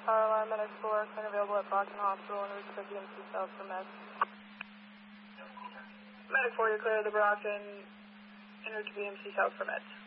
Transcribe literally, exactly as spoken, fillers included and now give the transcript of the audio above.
Power line, medic four, current available at Brockton Hospital and route to B M C South for meds. Medic four, you're clear of the Brockton and route to B M C South for meds.